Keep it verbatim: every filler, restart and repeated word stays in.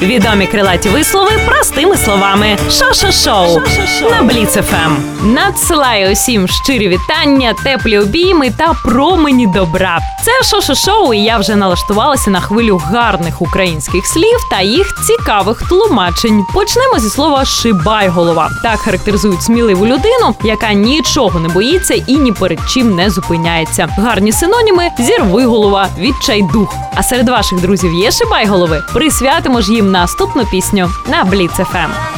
Відомі крилаті вислови простими словами. Шо-шо-шоу на Бліц еф ем. Надсилаю усім щирі вітання, теплі обійми та промені добра. Це шо-шо-шоу, і я вже налаштувалася на хвилю гарних українських слів та їх цікавих тлумачень. Почнемо зі слова «шибайголова». Так характеризують сміливу людину, яка нічого не боїться і ні перед чим не зупиняється. Гарні синоніми – зірвиголова, відчайдух. А серед ваших друзів є шибайголови? Присвятимо ж їм наступну пісню на Бліц еф ем.